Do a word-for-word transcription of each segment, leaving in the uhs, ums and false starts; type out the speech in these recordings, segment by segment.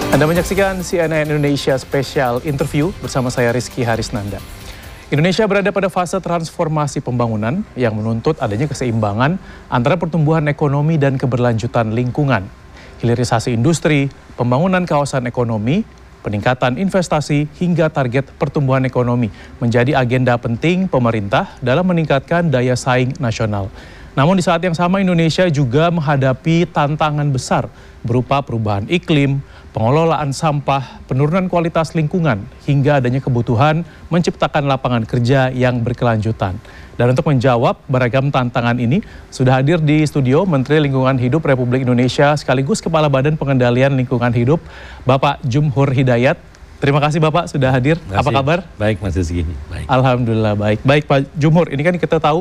Anda menyaksikan C N N Indonesia Special Interview bersama saya Rizky Harisnanda. Indonesia berada pada fase transformasi pembangunan yang menuntut adanya keseimbangan antara pertumbuhan ekonomi dan keberlanjutan lingkungan. Hilirisasi industri, pembangunan kawasan ekonomi, peningkatan investasi hingga target pertumbuhan ekonomi menjadi agenda penting pemerintah dalam meningkatkan daya saing nasional. Namun di saat yang sama Indonesia juga menghadapi tantangan besar berupa perubahan iklim, pengelolaan sampah, penurunan kualitas lingkungan, hingga adanya kebutuhan menciptakan lapangan kerja yang berkelanjutan. Dan untuk menjawab beragam tantangan ini, sudah hadir di studio Menteri Lingkungan Hidup Republik Indonesia sekaligus Kepala Badan Pengendalian Lingkungan Hidup, Bapak Jumhur Hidayat. Terima kasih Bapak sudah hadir. Apa kabar? Baik Mas Rizky. Baik. Alhamdulillah baik. Baik Pak Jumhur, ini kan kita tahu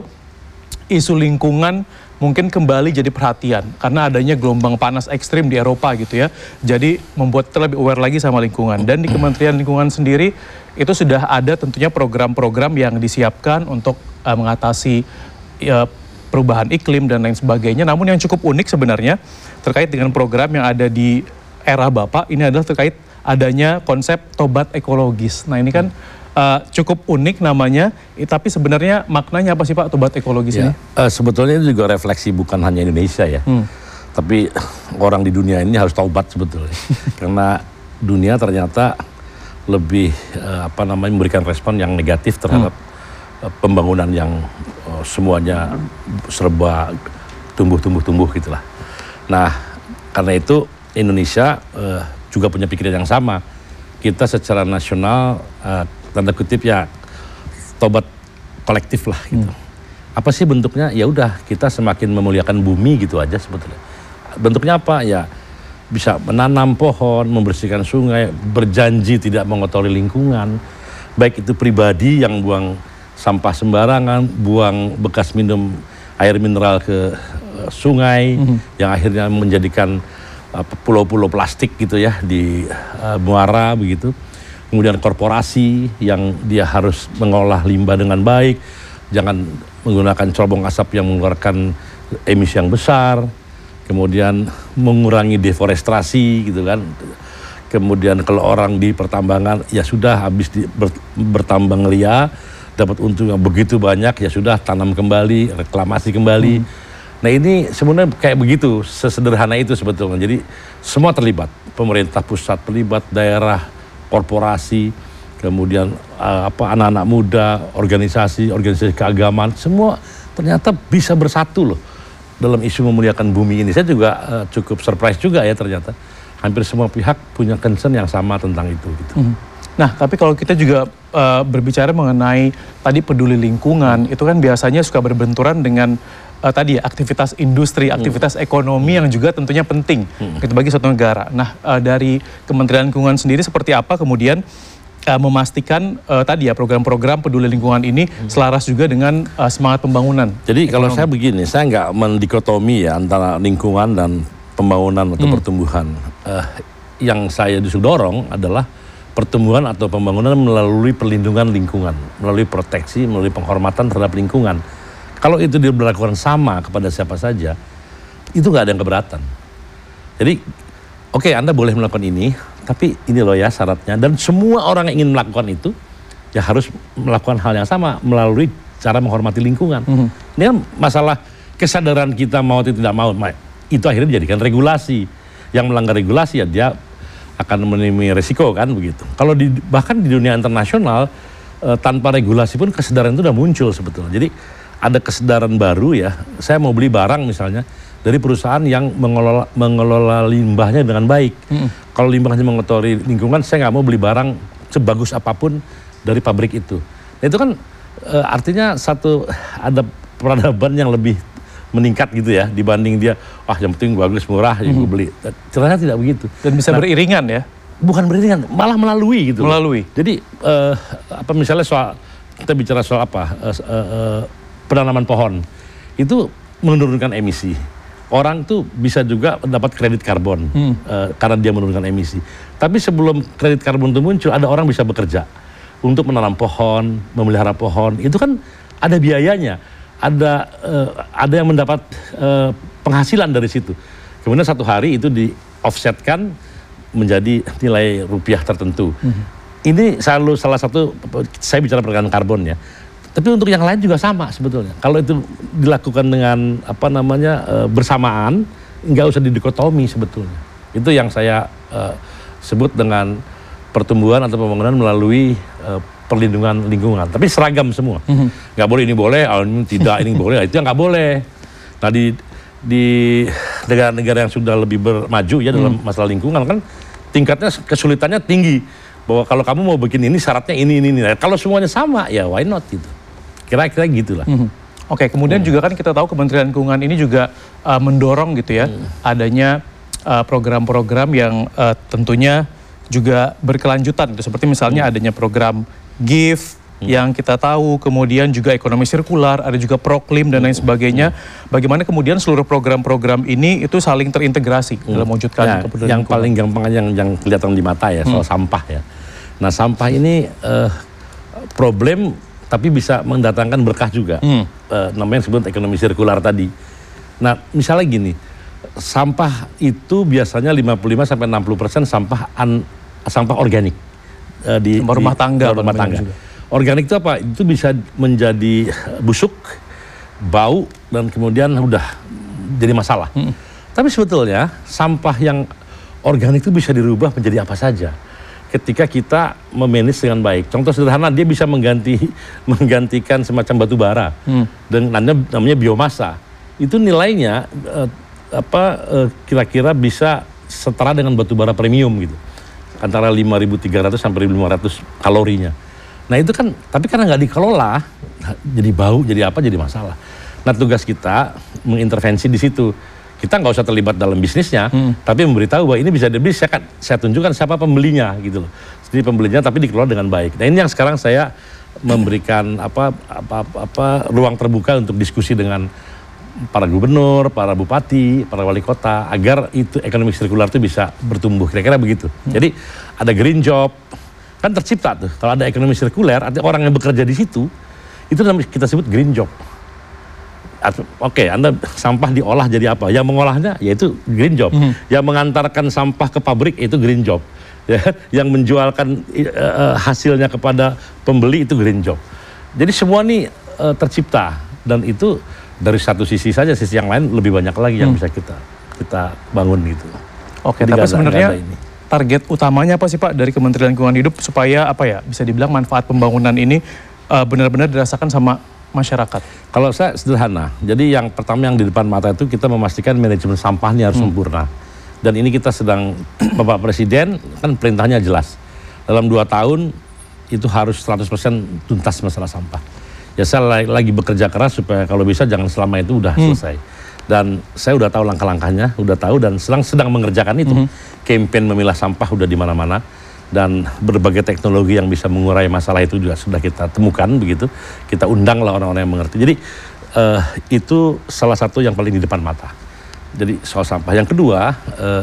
isu lingkungan mungkin kembali jadi perhatian karena adanya gelombang panas ekstrim di Eropa gitu ya. Jadi membuat kita lebih aware lagi sama lingkungan. Dan di Kementerian Lingkungan sendiri itu sudah ada tentunya program-program yang disiapkan untuk uh, mengatasi uh, perubahan iklim dan lain sebagainya. Namun yang cukup unik sebenarnya terkait dengan program yang ada di era Bapak ini adalah terkait adanya konsep tobat ekologis. Nah ini kan Uh, cukup unik namanya, tapi sebenarnya maknanya apa sih Pak tobat ekologis ya, ini? Uh, sebetulnya itu juga refleksi bukan hanya Indonesia ya, hmm. tapi orang di dunia ini harus taubat sebetulnya, karena dunia ternyata lebih uh, apa namanya memberikan respon yang negatif terhadap hmm. uh, pembangunan yang uh, semuanya serba tumbuh-tumbuh-tumbuh gitulah. Nah karena itu Indonesia uh, juga punya pikiran yang sama. Kita secara nasional uh, tanda kutip ya tobat kolektif lah gitu. Hmm. Apa sih bentuknya? Ya udah kita semakin memuliakan bumi gitu aja sebetulnya. Bentuknya apa? Ya bisa menanam pohon, membersihkan sungai, berjanji tidak mengotori lingkungan. Baik itu pribadi yang buang sampah sembarangan, buang bekas minum air mineral ke uh, sungai, hmm. yang akhirnya menjadikan uh, pulau-pulau plastik gitu ya di uh, muara begitu. Kemudian korporasi yang dia harus mengolah limbah dengan baik, jangan menggunakan cerobong asap yang mengeluarkan emisi yang besar, kemudian mengurangi deforestasi gitu kan. Kemudian kalau orang di pertambangan ya sudah habis di, ber, bertambang liar, dapat untung yang begitu banyak ya sudah tanam kembali, reklamasi kembali. Hmm. Nah ini sebenarnya kayak begitu, sesederhana itu sebetulnya. Jadi semua terlibat, pemerintah pusat terlibat, daerah, korporasi, kemudian uh, apa anak-anak muda, organisasi, organisasi keagamaan, semua ternyata bisa bersatu loh dalam isu memuliakan bumi ini. Saya juga uh, cukup surprise juga ya ternyata hampir semua pihak punya concern yang sama tentang itu. Gitu. Hmm. Nah, tapi kalau kita juga uh, berbicara mengenai tadi peduli lingkungan, itu kan biasanya suka berbenturan dengan uh, tadi ya aktivitas industri, aktivitas hmm. ekonomi yang juga tentunya penting hmm. gitu bagi suatu negara. Nah, uh, dari Kementerian Lingkungan sendiri seperti apa kemudian uh, memastikan uh, tadi ya program-program peduli lingkungan ini hmm. selaras juga dengan uh, semangat pembangunan? Jadi ekonomi. Kalau saya begini, saya nggak mendikotomi ya antara lingkungan dan pembangunan atau hmm. pertumbuhan. Uh, yang saya disuruh dorong adalah pertumbuhan atau pembangunan melalui perlindungan lingkungan, melalui proteksi, melalui penghormatan terhadap lingkungan. Kalau itu dilakukan sama kepada siapa saja, itu nggak ada yang keberatan. Jadi, oke okay, Anda boleh melakukan ini, tapi ini loh ya syaratnya. Dan semua orang yang ingin melakukan itu, ya harus melakukan hal yang sama melalui cara menghormati lingkungan. Mm-hmm. Ini kan masalah kesadaran kita mau atau tidak mau, itu akhirnya dijadikan regulasi. Yang melanggar regulasi ya dia akan menemui resiko kan begitu. Kalau di, bahkan di dunia internasional e, tanpa regulasi pun kesadaran itu udah muncul sebetulnya. Jadi ada kesadaran baru ya. Saya mau beli barang misalnya dari perusahaan yang mengelola, mengelola limbahnya dengan baik. Hmm. Kalau limbahnya mengotori lingkungan, saya nggak mau beli barang sebagus apapun dari pabrik itu. Nah, itu kan e, artinya satu ada peradaban yang lebih meningkat gitu ya dibanding dia wah yang penting bagus murah yang gue beli. Ternyata tidak begitu dan bisa nah, beriringan ya, bukan beriringan malah melalui gitu melalui loh. Jadi uh, apa misalnya soal kita bicara soal apa uh, uh, uh, penanaman pohon itu menurunkan emisi. Orang tuh bisa juga dapat kredit karbon hmm. uh, karena dia menurunkan emisi. Tapi sebelum kredit karbon itu muncul ada orang bisa bekerja untuk menanam pohon, memelihara pohon. Itu kan ada biayanya. Ada uh, ada yang mendapat uh, penghasilan dari situ. Kemudian satu hari itu di offsetkan menjadi nilai rupiah tertentu. Hmm. Ini selalu salah satu, saya bicara perdagangan karbon ya. Tapi untuk yang lain juga sama sebetulnya. Kalau itu dilakukan dengan apa namanya e, bersamaan, nggak usah didikotomi sebetulnya. Itu yang saya e, sebut dengan pertumbuhan atau pembangunan melalui e, perlindungan lingkungan. Tapi seragam semua. Mm-hmm. Nggak boleh ini boleh, ini tidak, ini boleh. Itu yang nggak boleh. Nah di, di negara-negara yang sudah lebih bermaju ya dalam mm. masalah lingkungan kan tingkatnya kesulitannya tinggi. Bahwa kalau kamu mau bikin ini syaratnya ini, ini, ini. Kalau semuanya sama ya why not gitu. Kira-kira gitulah. Mm-hmm. Oke, kemudian hmm. juga kan kita tahu Kementerian Lingkungan ini juga uh, mendorong gitu ya hmm. adanya uh, program-program yang uh, tentunya juga berkelanjutan gitu. Seperti misalnya hmm. adanya program GIFT hmm. yang kita tahu, kemudian juga ekonomi sirkular, ada juga Proklim dan lain sebagainya. Hmm. Bagaimana kemudian seluruh program-program ini itu saling terintegrasi hmm. dalam mewujudkan ya, kepedulian yang paling gampang yang yang kelihatan di mata ya soal hmm. sampah ya. Nah, sampah ini uh, problem tapi bisa mendatangkan berkah juga. Hmm. Uh, namanya disebut ekonomi sirkular tadi. Nah, misalnya gini, sampah itu biasanya lima puluh lima sampai enam puluh persen sampah an, sampah organik uh, di sampah rumah tangga, di, rumah tangga. Juga. Organik itu apa? Itu bisa menjadi busuk, bau dan kemudian udah jadi masalah. Hmm. Tapi sebetulnya sampah yang organik itu bisa dirubah menjadi apa saja ketika kita memanage dengan baik. Contoh sederhana, dia bisa mengganti menggantikan semacam batu bara hmm. dengan namanya biomasa. Itu nilainya eh, apa eh, kira-kira bisa setara dengan batu bara premium gitu, antara lima ribu tiga ratus sampai lima ribu lima ratus kalorinya. Nah itu kan, tapi karena nggak dikelola, jadi bau, jadi apa, jadi masalah. Nah tugas kita mengintervensi di situ. Kita nggak usah terlibat dalam bisnisnya, hmm. tapi memberitahu bahwa ini bisa dibeli, saya, kan, saya tunjukkan siapa pembelinya gitu loh. Jadi pembelinya tapi dikelola dengan baik. Nah ini yang sekarang saya memberikan apa, apa, apa, apa ruang terbuka untuk diskusi dengan para gubernur, para bupati, para wali kota, agar itu ekonomi sirkular itu bisa bertumbuh. Kira-kira begitu. Hmm. Jadi ada green job, kan tercipta tuh. Kalau ada ekonomi sirkuler, artinya orang yang bekerja di situ, itu kita sebut green job. Oke, okay, Anda sampah diolah jadi apa? Yang mengolahnya yaitu green job. Mm-hmm. Yang mengantarkan sampah ke pabrik itu green job. Ya, yang menjualkan uh, hasilnya kepada pembeli itu green job. Jadi semua ini uh, tercipta dan itu dari satu sisi saja, sisi yang lain lebih banyak lagi yang mm. bisa kita kita bangun gitu. Oke, okay, tapi sebenarnya target utamanya apa sih Pak dari Kementerian Lingkungan Hidup supaya apa ya bisa dibilang manfaat pembangunan ini uh, benar-benar dirasakan sama masyarakat? Kalau saya sederhana, jadi yang pertama yang di depan mata itu kita memastikan manajemen sampah ini harus hmm. sempurna. Dan ini kita sedang, Bapak Presiden kan perintahnya jelas. Dalam dua tahun itu harus seratus persen tuntas masalah sampah. Ya saya lagi bekerja keras supaya kalau bisa jangan selama itu udah hmm. selesai. Dan saya udah tahu langkah-langkahnya, udah tahu dan sedang sedang mengerjakan itu. Hmm. Campaign memilah sampah udah di mana-mana. Dan berbagai teknologi yang bisa mengurai masalah itu juga sudah kita temukan begitu. Kita undanglah orang-orang yang mengerti. Jadi uh, itu salah satu yang paling di depan mata. Jadi soal sampah. Yang kedua uh,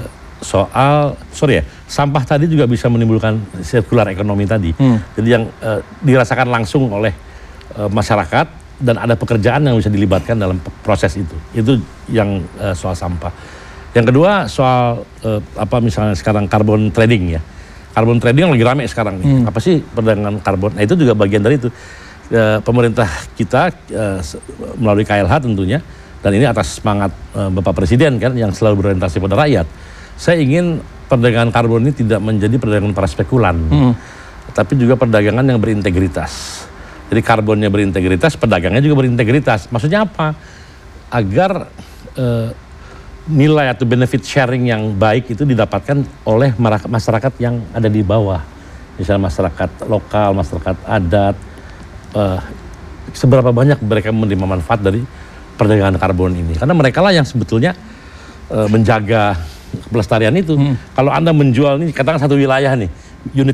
soal sorry ya sampah tadi juga bisa menimbulkan sirkular ekonomi tadi. Hmm. Jadi yang uh, dirasakan langsung oleh uh, masyarakat dan ada pekerjaan yang bisa dilibatkan dalam proses itu. Itu yang uh, soal sampah. Yang kedua soal uh, apa misalnya sekarang carbon trading ya. Karbon trading lagi rame sekarang nih. Hmm. Apa sih perdagangan karbon? Nah itu juga bagian dari itu. E, pemerintah kita e, melalui K L H tentunya, dan ini atas semangat e, Bapak Presiden kan yang selalu berorientasi pada rakyat. Saya ingin perdagangan karbon ini tidak menjadi perdagangan para spekulan, hmm. tapi juga perdagangan yang berintegritas. Jadi karbonnya berintegritas, pedagangnya juga berintegritas. Maksudnya apa? Agar e, nilai atau benefit sharing yang baik itu didapatkan oleh masyarakat yang ada di bawah. Misalnya masyarakat lokal, masyarakat adat, uh, seberapa banyak mereka menerima manfaat dari perdagangan karbon ini. Karena mereka lah yang sebetulnya uh, menjaga pelestarian itu. Hmm. Kalau Anda menjual nih, katakan satu wilayah nih, unit